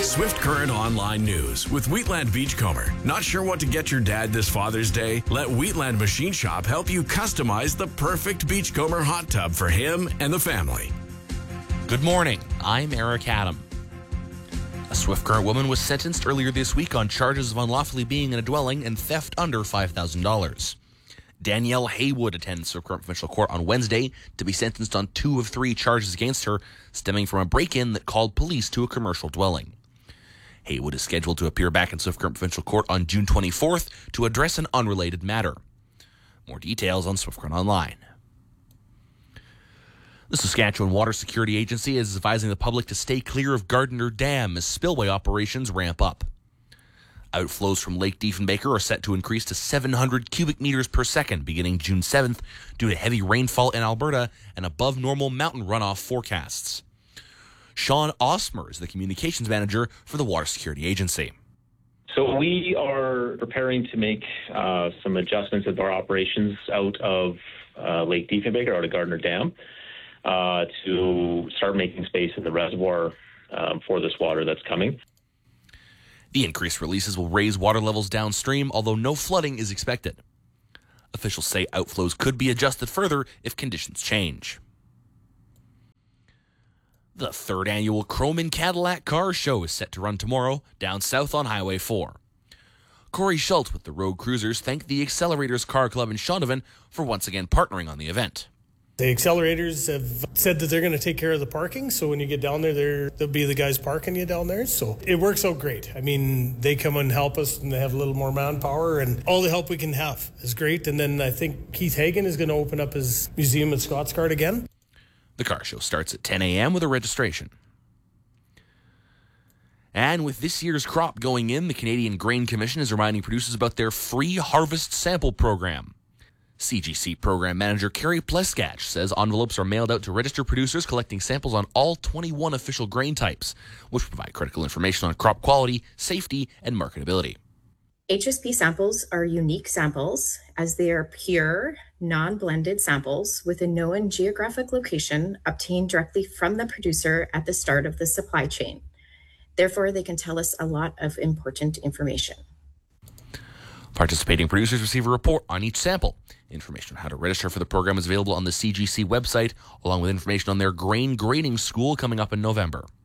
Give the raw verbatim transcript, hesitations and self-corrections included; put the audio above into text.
Swift Current Online News with Wheatland Beachcomber. Not sure what to get your dad this Father's Day? Let Wheatland Machine Shop help you customize the perfect Beachcomber hot tub for him and the family. Good morning. I'm Eric Adam. A Swift Current woman was sentenced earlier this week on charges of unlawfully being in a dwelling and theft under five thousand dollars. Danielle Haywood attended Swift Current Provincial Court on Wednesday to be sentenced on two of three charges against her, stemming from a break-in that called police to a commercial dwelling. Haywood is scheduled to appear back in Swift Current Provincial Court on June twenty-fourth to address an unrelated matter. More details on Swift Current Online. The Saskatchewan Water Security Agency is advising the public to stay clear of Gardiner Dam as spillway operations ramp up. Outflows from Lake Diefenbaker are set to increase to seven hundred cubic meters per second beginning June seventh due to heavy rainfall in Alberta and above normal mountain runoff forecasts. Sean Osmer is the communications manager for the Water Security Agency. So we are preparing to make uh, some adjustments of our operations out of uh, Lake Diefenbaker, out of Gardiner Dam, uh, to start making space in the reservoir um, for this water that's coming. The increased releases will raise water levels downstream, although no flooding is expected. Officials say outflows could be adjusted further if conditions change. The third annual Croman Cadillac Car Show is set to run tomorrow down south on Highway four. Corey Schultz with the Road Cruisers thanked the Accelerators Car Club in Shaunavon for once again partnering on the event. The Accelerators have said that they're going to take care of the parking, so when you get down there, there they'll be the guys parking you down there. So it works out great. I mean, they come and help us, and they have a little more manpower, and all the help we can have is great. And then I think Keith Hagen is going to open up his museum at Scotsguard again. The car show starts at ten a.m. with a registration. And with this year's crop going in, the Canadian Grain Commission is reminding producers about their free harvest sample program. C G C Program Manager Carrie Pleskach says envelopes are mailed out to registered producers collecting samples on all twenty-one official grain types, which provide critical information on crop quality, safety, and marketability. H S P samples are unique samples as they are pure, non-blended samples with a known geographic location obtained directly from the producer at the start of the supply chain. Therefore, they can tell us a lot of important information. Participating producers receive a report on each sample. Information on how to register for the program is available on the C G C website, along with information on their grain grading school coming up in November.